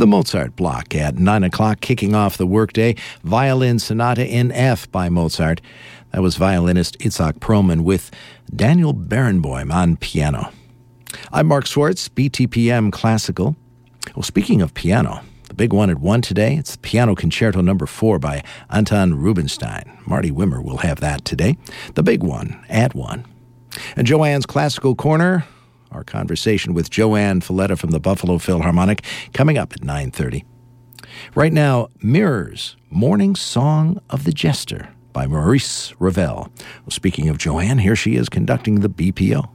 The Mozart block at 9 o'clock, kicking off the workday. Violin Sonata in F by Mozart. That was violinist Itzhak Perlman with Daniel Barenboim on piano. I'm Mark Schwartz, BTPM Classical. Well, speaking of piano, the big one at 1 today, it's the Piano Concerto No. 4 by Anton Rubinstein. Marty Wimmer will have that today. The big one at 1. And Joanne's Classical Corner, our conversation with Joanne Falletta from the Buffalo Philharmonic, coming up at 9:30. Right now, Mirrors, Morning Song of the Jester by Maurice Ravel. Well, speaking of Joanne, here she is conducting the BPO.